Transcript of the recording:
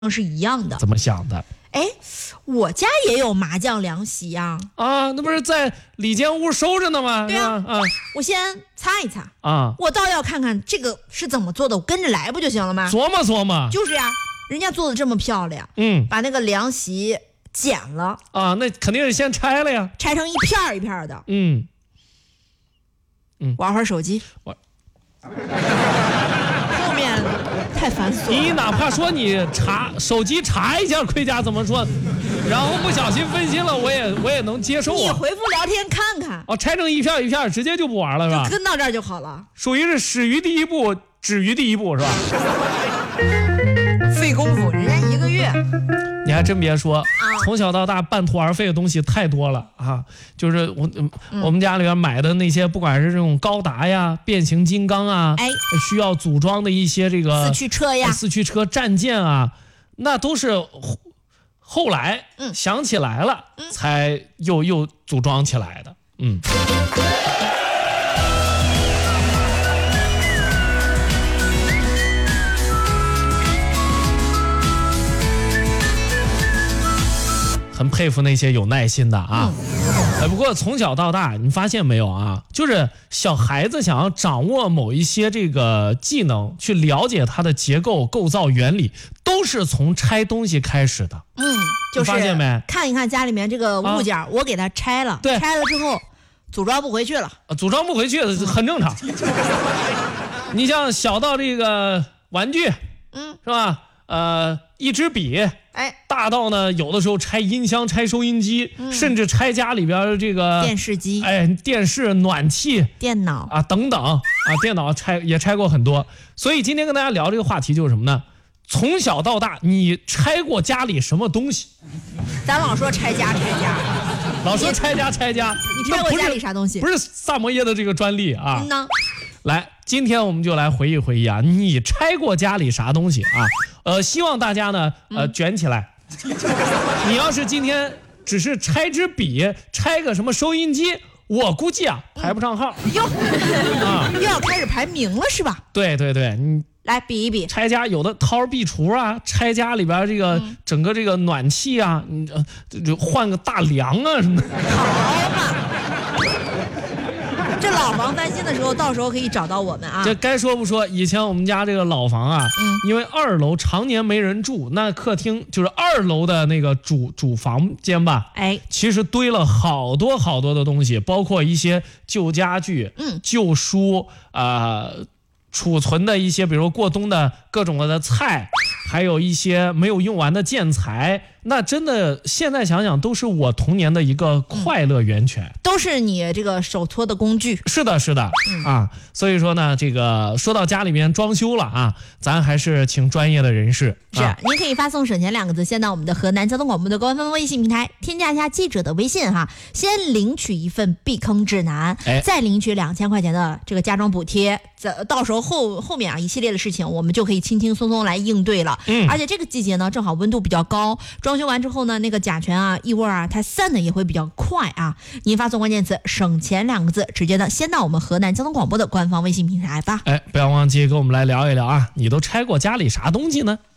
是一样的。 怎么想的？ 哎，我家也有麻将凉席呀。 啊，那不是在里间屋收着呢吗？ 对啊， 啊， 我先擦一擦啊， 我倒要看看这个是怎么做的，我跟着来不就行了吗？ 琢磨琢磨。 就是呀，人家做的这么漂亮，把那个凉席剪了啊，那肯定是先拆了呀， 拆成一片一片的。玩会儿手机。后面太繁琐了。 你哪怕说你手机查一下盔甲怎么说，然后不小心分心了，我也能接受啊。 你回复聊天看看。 哦，拆成一片一片，直接就不玩了是吧？ 跟到这儿就好了。 属于是始于第一步，止于第一步是吧？ 费功夫，人家1个月。 你还真别说，从小到大半途而废的东西太多了啊！就是我们家里边买的那些，不管是这种高达呀、变形金刚啊，需要组装的一些这个四驱车呀、 四驱车、战舰啊，那都是后来想起来了，才又组装起来的。很佩服那些有耐心的啊！不过从小到大，你发现没有啊？就是小孩子想要掌握某一些这个技能，去了解它的结构、构造、原理，都是从拆东西开始的。 就是发现没？ 看一看家里面这个物件，我给它拆了， 对， 拆了之后组装不回去了。 组装不回去很正常。你像小到这个玩具，是吧？一支笔，大到呢，有的时候拆音箱、拆收音机，甚至拆家里边这个电视机， 电视、暖气、 电脑啊等等啊，电脑也拆过很多。所以今天跟大家聊这个话题就是什么呢？从小到大，你拆过家里什么东西？ 咱老说拆家， 老说拆家。 你拆过家里啥东西？ 不是萨摩耶的这个专利啊。来，今天我们就来回忆回忆啊，你拆过家里啥东西啊？希望大家呢，卷起来。你要是今天只是拆支笔，拆个什么收音机，我估计啊排不上号。 又要开始排名了是吧？ 对，你来比一比。 拆家有的掏壁橱啊，拆家里边这个整个这个暖气啊，就换个大梁啊什么的。 好嘛。这老房翻新的时候，到时候可以找到我们啊。 这该说不说，以前我们家这个老房啊，因为2楼常年没人住，那客厅就是2楼的那个主房间吧，其实堆了好多好多的东西，包括一些旧家具、旧书储存的一些，比如过冬的各种的菜，还有一些没有用完的建材，那真的现在想想都是我童年的一个快乐源泉， 都是你这个手搓的工具。 是的啊，所以说呢，这个说到家里面装修了啊，咱还是请专业的人士。 您可以发送省钱2个字先到我们的河南交通广播的官方微信平台，添加一下记者的微信哈，先领取一份避坑指南，再领取2000块钱的这个家装补贴，到时候后面啊一系列的事情我们就可以轻轻松松来应对了。而且这个季节呢正好温度比较高，装修完之后呢，那个甲醛啊、异味啊，它散的也会比较快啊。您发送关键词省钱2个字，直接呢先到我们河南交通广播的官方微信平台吧。 不要忘记跟我们来聊一聊啊，你都拆过家里啥东西呢？